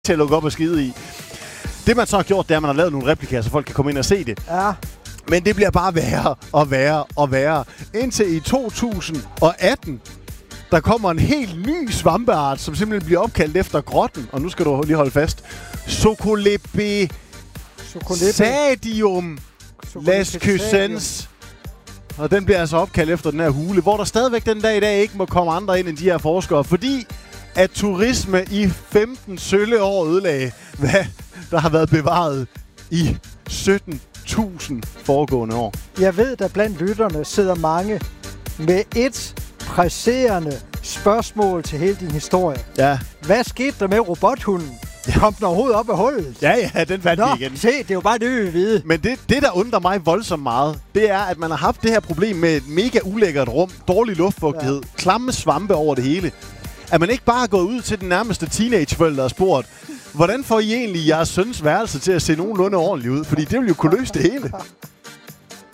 til at lukke op og skide i. Det man så har gjort, det er, at man har lavet nogle replikaer, så folk kan komme ind og se det. Ja. Men det bliver bare værre og værre og værre. Indtil i 2018, der kommer en helt ny svampeart, som simpelthen bliver opkaldt efter grotten. Og nu skal du lige holde fast. Socolipesadium lascusens. Og den bliver altså opkaldt efter den her hule, hvor der stadigvæk den dag i dag ikke må komme andre ind end de her forskere, fordi at turisme i 15 sølle år ødelagde, hvad der har været bevaret i 17.000 foregående år. Jeg ved, der blandt lytterne sidder mange med et presserende spørgsmål til hele din historie. Ja. Hvad skete der med robothunden? Kom den overhovedet op af hullet? Ja, den fandt vi igen. Se, det er jo bare det, vi vil vide. Men det, der undrer mig voldsomt meget, det er, at man har haft det her problem med et mega ulækkert rum, dårlig luftfugtighed, klamme svampe over det hele. At man ikke bare har gået ud til den nærmeste teenageforældre og spurgt, hvordan får I egentlig jeres søns værelse til at se nogenlunde ordentligt ud? Fordi det vil jo kunne løse det hele.